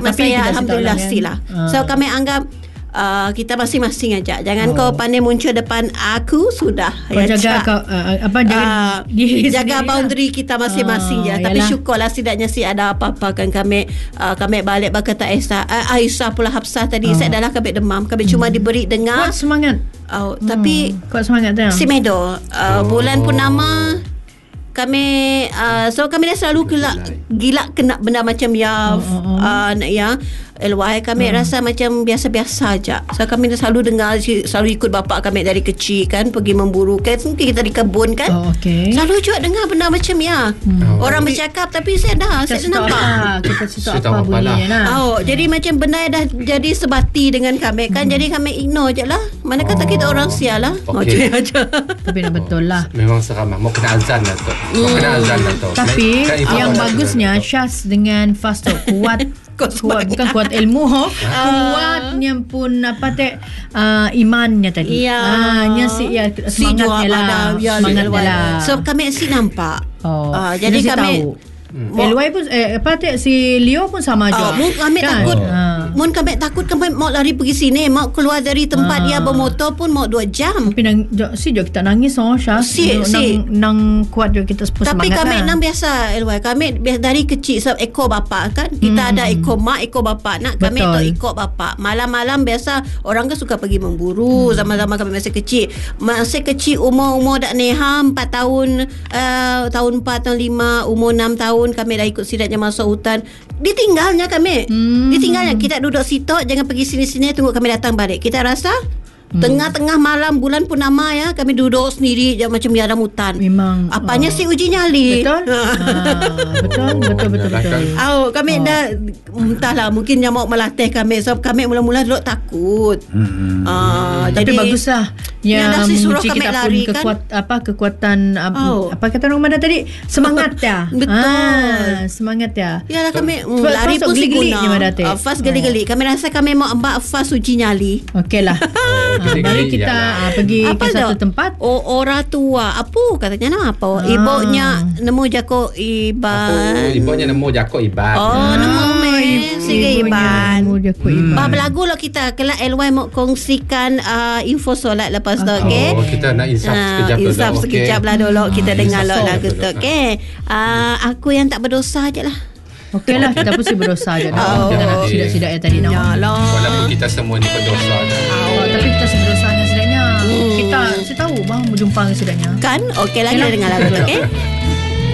khidmat saya alhamdulillah silah. So kami anggap kita masing-masing aja. Jangan kau pandai muncul depan aku sudah. Kau jaga kau jaga boundary kita masing-masing je. Tapi syukurlah setidaknya ada apa-apa kan kami balik berkata Aisyah pula Hafsah tadi saya adalah kami demam. Kami cuma diberi dengar. Kuat semangat. Tapi kuat semangat tu. Si Medo bulan purnama kami kami dah selalu gila kena benda macam LY kami rasa macam biasa-biasa aja. So kami dah selalu dengar, selalu ikut bapak kami dari kecil kan, pergi memburu kan, mungkin kita di kebun kan. Selalu juga dengar benda macam orang bercakap tapi saya dah nampak. Kita tahu apa bunyi jadi macam benda dah jadi sebati dengan kami kan. Jadi kami ignore je lah. Mana kata kita orang sial lah. Aja. Tapi dah betul lah. Memang seramah. Mau kena azan lah tu. Tapi yang bagusnya Syaz dengan Fas tu kuat bukan kuat ilmu kuatnya pun imannya tadi. Semangatnya lah. So kami nampak. Jadi kami LY pun si Leo pun sama juga. Kami takut. Kami takut kami mau lari pergi sini, mau keluar dari tempat dia bermotor pun mau 2 jam. Tapi kita nangis nang kuat juga kita semangat. Tapi kami nang biasa LY. Kami dari kecil ekor bapak kan. Kita ada ekor mak, ekor bapak. Kami tu ikut bapak. Malam-malam biasa orang kan suka pergi memburu. Zaman-zaman kami masih kecil. Masih kecil umur dah neha 4 tahun, tahun 4 tahun 5, umur 6 tahun kami dah ikut sidatnya masuk hutan. Ditinggalnya kami. Ditinggalnya. Kita duduk situ, jangan pergi sini-sini, tunggu kami datang balik. Kita rasa tengah-tengah malam bulan purnama kami duduk sendiri macam di dalam hutan. Memang apanya si uji nyali. Betul. Betul. Kami dah entahlah, mungkin yang mau melatih kami. So kami mula-mula duduk takut. Tapi baguslah yang menguji kita lari, pun kekuatan apa kata orang mana tadi, semangat ya. Betul. Semangat ya. Yalah kami lari pun seguna. Fas geli-geli. Kami rasa kami mau ambak fas uji nyali. Okeylah. Mari kita pergi ke satu tempat. Orang tua apa katanya apa? Ibunya nemu jako iban. Ibunya nemu jako iban. Nemu Sige iban. Berlagu lah kita. Kalau LY mau kongsikan info solat lepas tu, okey? Kita nak insaf sekejap lah dulu. Kita dengar lagu tu, okey? Aku yang tak berdosa je lah. Okey lah, kita pun berdosa je. Kita nak sidak-sidak yang tadi nama. Walaupun kita semua ni berdosa je. Tapi kita berdosa dengan sidaknya. Saya tahu bang berjumpa dengan sidaknya. Kan? Okey lah, kita dengar lagu tu, okey?